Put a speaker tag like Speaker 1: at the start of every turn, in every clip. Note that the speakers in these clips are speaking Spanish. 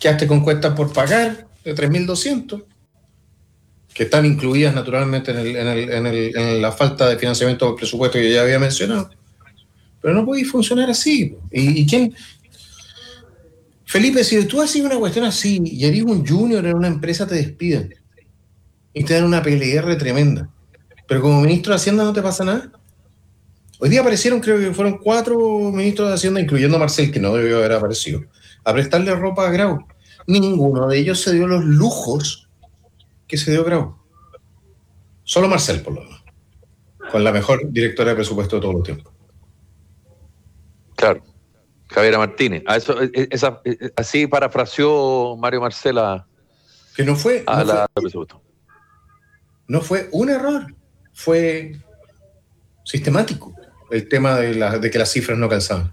Speaker 1: quedaste con cuentas por pagar de 3.200, que están incluidas naturalmente en la falta de financiamiento del presupuesto que ya había mencionado. Pero no podéis funcionar así. ¿Y quién? Felipe, si tú haces una cuestión así y eres un junior en una empresa, te despiden y te dan una PLR tremenda. Pero como ministro de Hacienda no te pasa nada. Hoy día aparecieron, creo que fueron 4 ministros de Hacienda, incluyendo a Marcel, que no debió haber aparecido, a prestarle ropa a Grau. Ninguno de ellos se dio los lujos que se dio Grau. Solo Marcel, por lo menos, con la mejor directora de presupuesto de todos los tiempos.
Speaker 2: Claro, Javiera Martínez. Así parafraseó Mario Marcela.
Speaker 1: Que no fue un error, fue sistemático el tema de que las cifras no calzaban.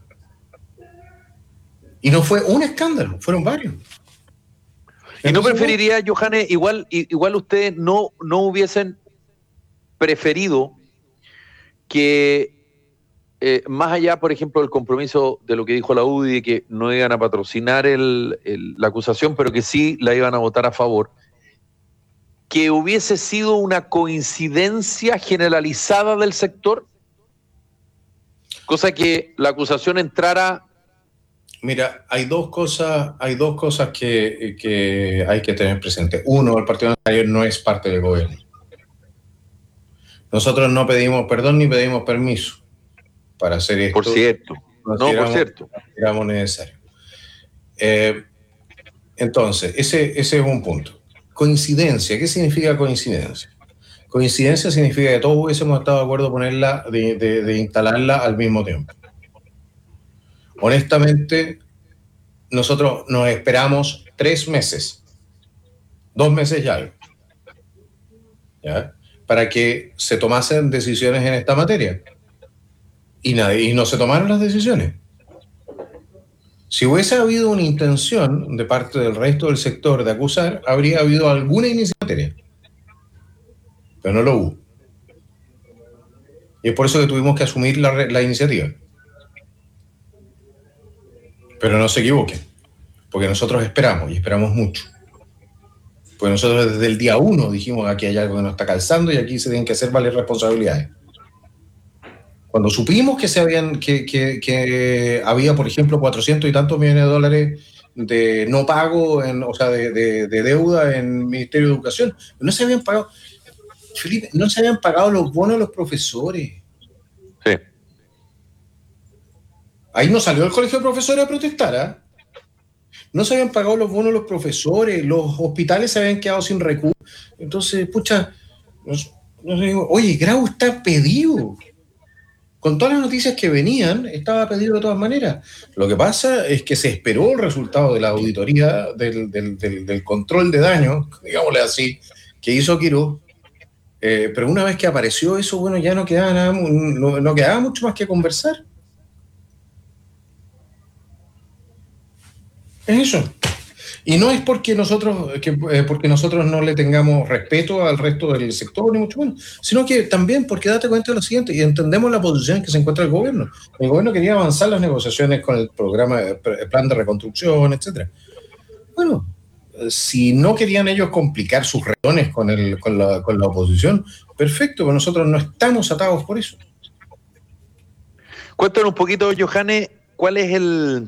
Speaker 1: Y no fue un escándalo, fueron varios.
Speaker 2: ¿Y no preferiría, Johannes, igual ustedes no hubiesen preferido que, más allá, por ejemplo, del compromiso de lo que dijo la UDI, de que no iban a patrocinar la acusación, pero que sí la iban a votar a favor, que hubiese sido una coincidencia generalizada del sector? Cosa que la acusación entrara...
Speaker 1: Mira, hay dos cosas que hay que tener presente. Uno, el Partido Nacional no es parte del gobierno. Nosotros no pedimos perdón ni pedimos permiso para hacer esto.
Speaker 2: Por cierto. Por cierto.
Speaker 1: Éramos necesario. Entonces, ese es un punto. Coincidencia. ¿Qué significa coincidencia? Coincidencia significa que todos hubiésemos estado de acuerdo ponerla, de instalarla al mismo tiempo. Honestamente, nosotros nos esperamos 3 meses, 2 meses ya, para que se tomasen decisiones en esta materia. Y no se tomaron las decisiones. Si hubiese habido una intención de parte del resto del sector de acusar, habría habido alguna iniciativa, pero no lo hubo. Y es por eso que tuvimos que asumir la iniciativa. Pero no se equivoquen, porque nosotros esperamos, y esperamos mucho. Porque nosotros desde el día 1 dijimos: aquí hay algo que no está calzando y aquí se tienen que hacer valer responsabilidades. Cuando supimos que había, por ejemplo, 400 y tantos millones de dólares de no pago, de deuda en el Ministerio de Educación, no se habían pagado, Felipe, no se habían pagado los bonos a los profesores.
Speaker 2: Sí.
Speaker 1: Ahí no salió el colegio de profesores a protestar, ¿eh? No se habían pagado los bonos a los profesores, los hospitales se habían quedado sin recursos. Entonces, oye, Grau está pedido. Con todas las noticias que venían, estaba pedido de todas maneras. Lo que pasa es que se esperó el resultado de la auditoría del control de daño, digámosle así, que hizo Quirós. Pero una vez que apareció eso, bueno, ya no quedaba mucho más que conversar. Es eso. Y no es porque nosotros no le tengamos respeto al resto del sector, ni mucho menos, sino que también porque date cuenta de lo siguiente, y entendemos la posición en que se encuentra el gobierno. El gobierno quería avanzar las negociaciones con el plan de reconstrucción, etcétera. Bueno, si no querían ellos complicar sus reuniones con la oposición, perfecto, pero nosotros no estamos atados por eso.
Speaker 2: Cuéntanos un poquito, Johannes, ¿cuál es el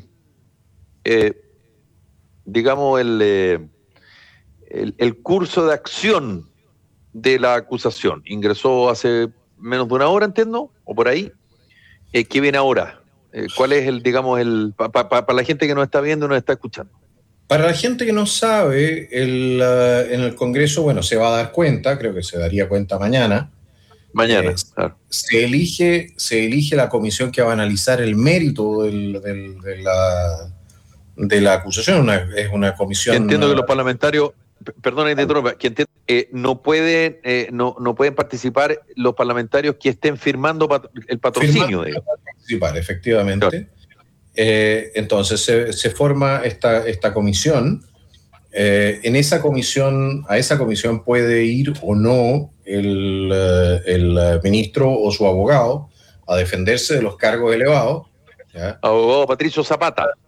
Speaker 2: curso de acción de la acusación? Ingresó hace menos de una hora, entiendo, o por ahí. ¿Qué viene ahora? ¿Cuál es para la gente que nos está viendo y nos está escuchando?
Speaker 1: Para la gente que no sabe, en el Congreso, bueno, se va a dar cuenta, creo que se daría cuenta mañana.
Speaker 2: Mañana, claro.
Speaker 1: Se elige la comisión que va a analizar el mérito de la acusación. Es una comisión...
Speaker 2: Entiendo que los parlamentarios, perdona que te interrumpa, no pueden participar los parlamentarios que estén firmando el patrocinio.
Speaker 1: Participar, efectivamente. Claro. Entonces se forma esta comisión. A esa comisión puede ir o no el ministro o su abogado a defenderse de los cargos elevados, ¿ya?
Speaker 2: Abogado Patricio Zapata.